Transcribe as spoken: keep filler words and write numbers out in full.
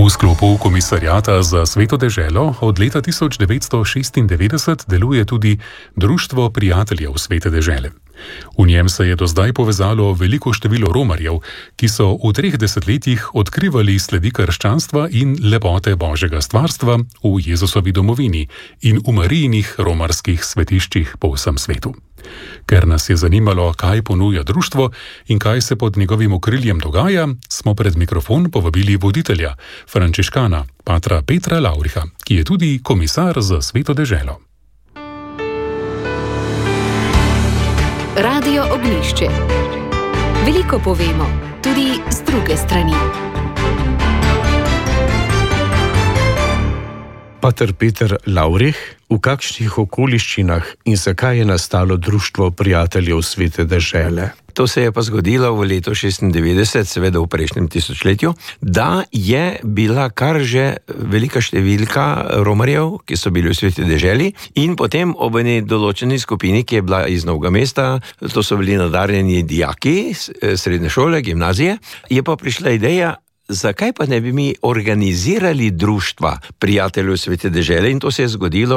V sklopu komisarjata za Sveto deželo od leta tisoč devetsto šestindevetdeset deluje tudi Društvo prijateljev Svete dežele. V njem se je do zdaj povezalo veliko število romarjev, ki so v treh desetletjih odkrivali sledi krščanstva in lepote Božjega stvarstva v Jezusovi domovini in v Marijinih romarskih svetiščih po vsem svetu. Ker nas je zanimalo, kaj ponuja društvo in kaj se pod njegovim okriljem dogaja, smo pred mikrofon povabili voditelja, frančiškana, patra Petra Lavriha, ki je tudi komisar za Sveto deželo. Radio Ognjišče. Veliko povemo, tudi z druge strani. Pater Peter Lavrih, v kakšnih okoliščinah in zakaj je nastalo Društvo prijateljev Svete dežele? To se je pa zgodilo v letu šestindevetdeset, seveda v prejšnjem tisočletju, da je bila kar že velika številka romarjev, ki so bili v Sveti deželi, in potem ob eni določeni skupini, ki je bila iz Novega mesta, to so bili nadarjeni dijaki, srednje šole, gimnazije, je pa prišla ideja, zakaj pa ne bi mi organizirali društva prijateljev Svete dežele, in to se je zgodilo